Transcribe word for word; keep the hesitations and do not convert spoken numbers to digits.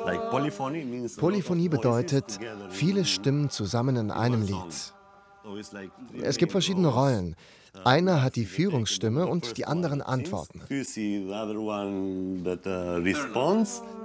Polyphonie bedeutet, viele Stimmen zusammen in einem Lied. Es gibt verschiedene Rollen. Einer hat die Führungsstimme und die anderen antworten.